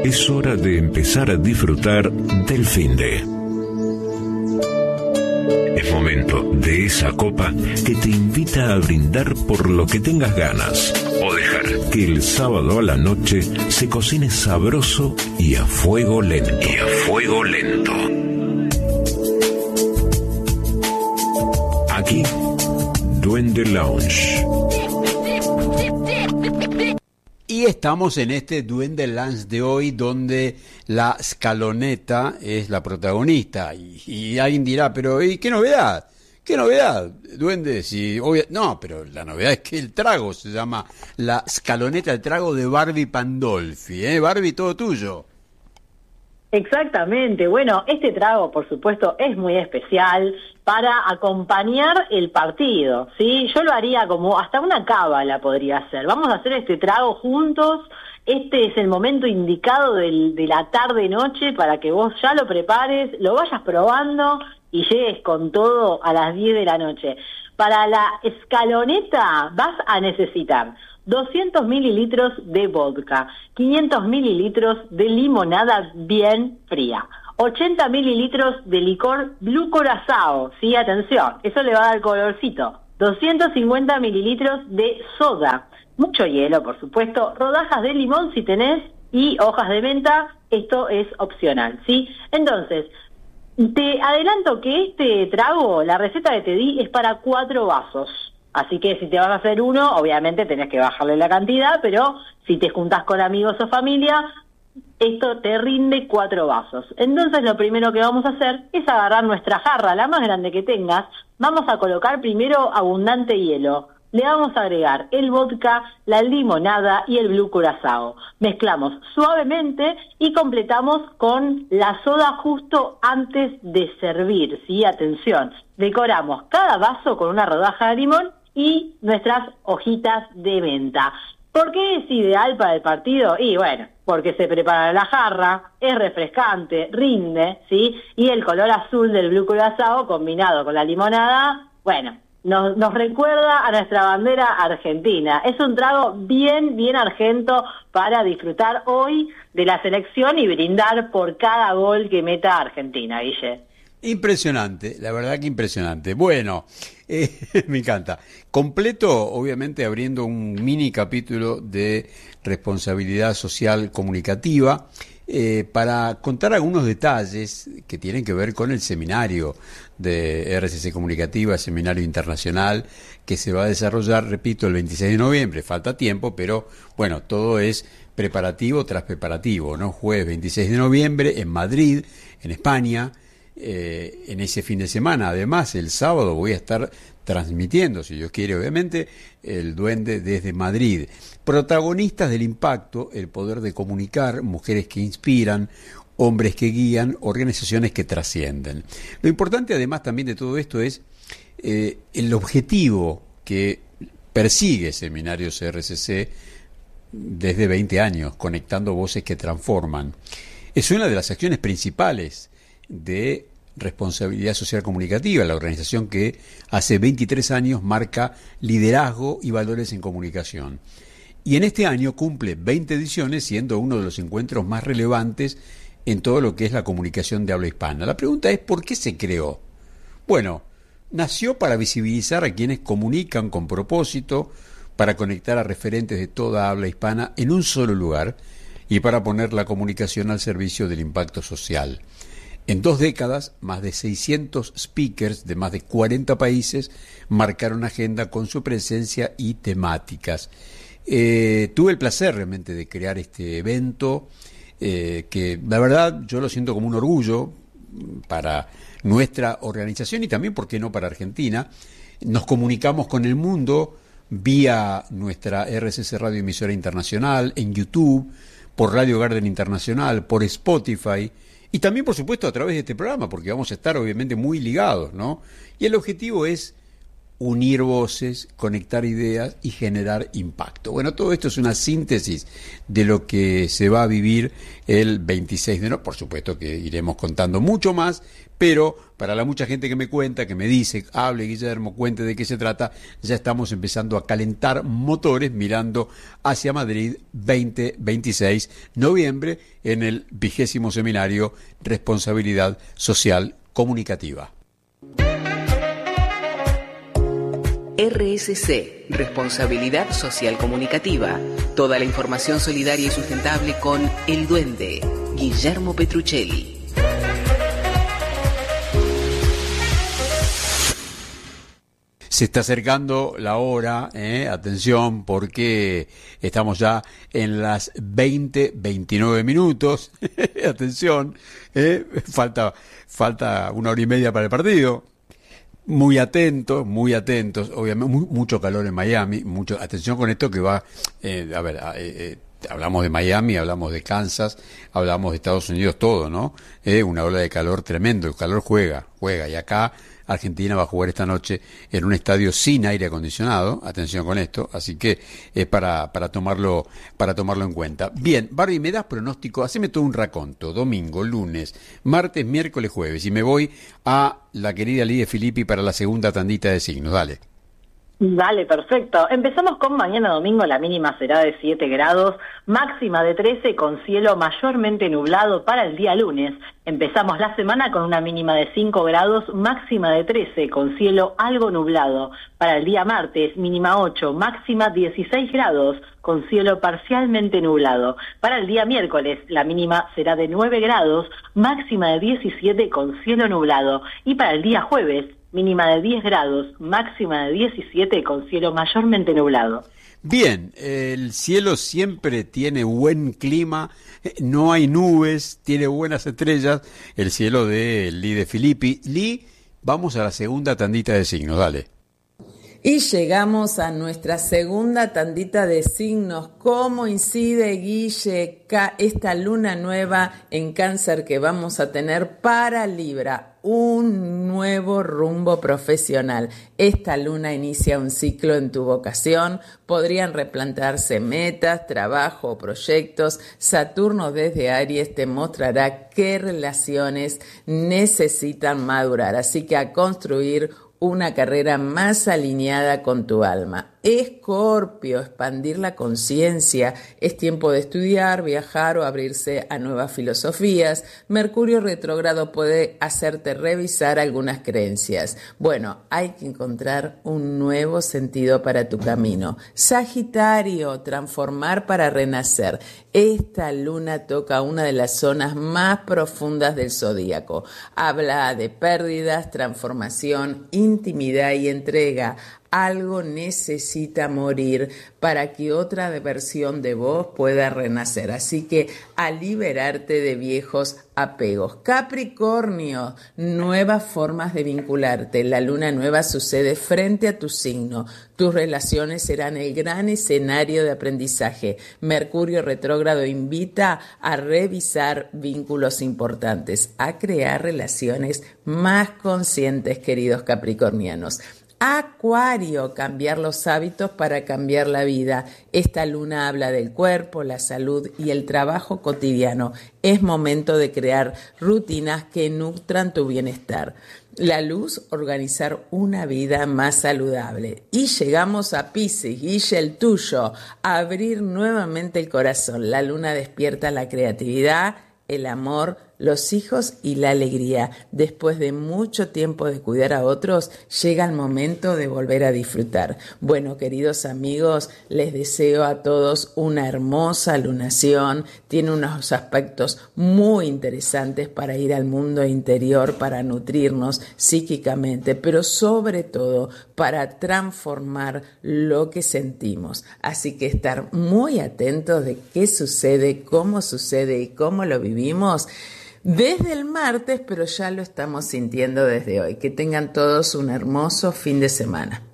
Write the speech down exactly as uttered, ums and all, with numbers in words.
Es hora de empezar a disfrutar del finde. Es momento de esa copa que te invita a brindar por lo que tengas ganas o dejar que el sábado a la noche se cocine sabroso y a fuego lento. Y a fuego lento. Aquí, Duende Lounge. Y estamos en este Duende Lounge de hoy, donde la Scaloneta es la protagonista. Y, y alguien dirá, pero ¿y qué novedad? ¿Qué novedad, Duende? Si, obvia... No, pero la novedad es que el trago se llama la Scaloneta, el trago de Barbie Pandolfi. ¿eh? Barbie, todo tuyo. Exactamente. Bueno, este trago, por supuesto, es muy especial para acompañar el partido, ¿sí? Yo lo haría como hasta una cábala podría hacer. Vamos a hacer este trago juntos. Este es el momento indicado del, de la tarde-noche para que vos ya lo prepares, lo vayas probando y llegues con todo a las diez de la noche. Para la Scaloneta vas a necesitar doscientos mililitros de vodka, quinientos mililitros de limonada bien fría, ochenta mililitros de licor Blue Curazao, sí, atención, eso le va a dar colorcito, doscientos cincuenta mililitros de soda, mucho hielo, por supuesto, rodajas de limón si tenés y hojas de menta, esto es opcional, ¿sí? Entonces, te adelanto que este trago, la receta que te di es para cuatro vasos. Así que si te vas a hacer uno, obviamente tenés que bajarle la cantidad, pero si te juntás con amigos o familia, esto te rinde cuatro vasos. Entonces lo primero que vamos a hacer es agarrar nuestra jarra, la más grande que tengas, vamos a colocar primero abundante hielo. Le vamos a agregar el vodka, la limonada y el Blue Curazao. Mezclamos suavemente y completamos con la soda justo antes de servir, ¿sí? Atención, decoramos cada vaso con una rodaja de limón y nuestras hojitas de menta. ¿Por qué es ideal para el partido? Y bueno, porque se prepara la jarra, es refrescante, rinde, ¿sí? Y el color azul del Blue Curazao combinado con la limonada, bueno, nos, nos recuerda a nuestra bandera argentina. Es un trago bien, bien argento para disfrutar hoy de la selección y brindar por cada gol que meta Argentina, Guille. Impresionante, la verdad que impresionante. Bueno, eh, me encanta. Completo, obviamente, abriendo un mini capítulo de responsabilidad social comunicativa eh, para contar algunos detalles que tienen que ver con el seminario de R C C Comunicativa, seminario internacional que se va a desarrollar, repito, el veintiséis de noviembre. Falta tiempo, pero bueno, todo es preparativo tras preparativo, ¿no? Jueves veintiséis de noviembre en Madrid, en España. Eh, en ese fin de semana, además el sábado voy a estar transmitiendo, si Dios quiere obviamente, el Duende desde Madrid. Protagonistas del impacto, el poder de comunicar, mujeres que inspiran, hombres que guían, organizaciones que trascienden. Lo importante además también de todo esto es eh, el objetivo que persigue Seminarios R C C desde veinte años, conectando voces que transforman. Es una de las acciones principales de responsabilidad social comunicativa, la organización que hace veintitrés años marca liderazgo y valores en comunicación. Y en este año cumple veinte ediciones, siendo uno de los encuentros más relevantes en todo lo que es la comunicación de habla hispana. La pregunta es, ¿por qué se creó? Bueno, nació para visibilizar a quienes comunican con propósito, para conectar a referentes de toda habla hispana en un solo lugar y para poner la comunicación al servicio del impacto social. En dos décadas, más de seiscientos speakers de más de cuarenta países marcaron agenda con su presencia y temáticas. Eh, tuve el placer realmente de crear este evento, eh, que la verdad yo lo siento como un orgullo para nuestra organización y también, ¿por qué no?, para Argentina. Nos comunicamos con el mundo vía nuestra R C C Radio Emisora Internacional, en YouTube, por Radio Garden Internacional, por Spotify, y también, por supuesto, a través de este programa, porque vamos a estar obviamente muy ligados, ¿no? Y el objetivo es unir voces, conectar ideas y generar impacto. Bueno, todo esto es una síntesis de lo que se va a vivir el veintiséis de enero. Por supuesto que iremos contando mucho más, pero para la mucha gente que me cuenta, que me dice, hable Guillermo, cuente de qué se trata, ya estamos empezando a calentar motores mirando hacia Madrid veinte veintiséis noviembre en el vigésimo seminario Responsabilidad Social Comunicativa. R S C, Responsabilidad Social Comunicativa. Toda la información solidaria y sustentable con El Duende, Guillermo Petruccelli. Se está acercando la hora, eh, atención, porque estamos ya en las veinte veintinueve minutos. Atención, eh, falta, falta una hora y media para el partido. Muy atentos, muy atentos, obviamente, muy, mucho calor en Miami, mucho, atención con esto que va, eh, a ver, eh, eh, hablamos de Miami, hablamos de Kansas, hablamos de Estados Unidos, todo, ¿no? Eh, una ola de calor tremendo, el calor juega, juega, y acá Argentina va a jugar esta noche en un estadio sin aire acondicionado, atención con esto, así que es para, para tomarlo, para tomarlo en cuenta. Bien, Barbie, me das pronóstico, haceme todo un raconto, domingo, lunes, martes, miércoles, jueves, y me voy a la querida Lidia Filippi para la segunda tandita de signos, dale. Dale, perfecto. Empezamos con mañana domingo, la mínima será de siete grados, máxima de trece con cielo mayormente nublado para el día lunes. Empezamos la semana con una mínima de cinco grados, máxima de trece con cielo algo nublado. Para el día martes, mínima ocho, máxima dieciséis grados con cielo parcialmente nublado. Para el día miércoles, la mínima será de nueve grados, máxima de diecisiete con cielo nublado. Y para el día jueves, mínima de diez grados, máxima de diecisiete con cielo mayormente nublado. Bien, el cielo siempre tiene buen clima, no hay nubes, tiene buenas estrellas, el cielo de Lee de Filippi. Lee, vamos a la segunda tandita de signos, dale. Y llegamos a nuestra segunda tandita de signos. ¿Cómo incide, Guille, esta luna nueva en Cáncer que vamos a tener para Libra? Un nuevo rumbo profesional. Esta luna inicia un ciclo en tu vocación. Podrían replantearse metas, trabajo o proyectos. Saturno desde Aries te mostrará qué relaciones necesitan madurar. Así que a construir una carrera más alineada con tu alma. Escorpio, expandir la conciencia. Es tiempo de estudiar, viajar o abrirse a nuevas filosofías. Mercurio retrógrado puede hacerte revisar algunas creencias. Bueno, hay que encontrar un nuevo sentido para tu camino. Sagitario, transformar para renacer. Esta luna toca una de las zonas más profundas del zodíaco. Habla de pérdidas, transformación, intimidad y entrega. Algo necesita morir para que otra versión de vos pueda renacer. Así que a liberarte de viejos apegos. Capricornio, nuevas formas de vincularte. La luna nueva sucede frente a tu signo. Tus relaciones serán el gran escenario de aprendizaje. Mercurio retrógrado invita a revisar vínculos importantes, a crear relaciones más conscientes, queridos capricornianos. Acuario, cambiar los hábitos para cambiar la vida. Esta luna habla del cuerpo, la salud y el trabajo cotidiano. Es momento de crear rutinas que nutran tu bienestar. La luz, organizar una vida más saludable. Y llegamos a Piscis, Guille, el tuyo, abrir nuevamente el corazón. La luna despierta la creatividad, el amor, los hijos y la alegría. Después de mucho tiempo de cuidar a otros, llega el momento de volver a disfrutar. Bueno, queridos amigos, les deseo a todos una hermosa lunación. Tiene unos aspectos muy interesantes para ir al mundo interior, para nutrirnos psíquicamente, pero sobre todo para transformar lo que sentimos. Así que estar muy atentos de qué sucede, cómo sucede y cómo lo vivimos desde el martes, pero ya lo estamos sintiendo desde hoy. Que tengan todos un hermoso fin de semana.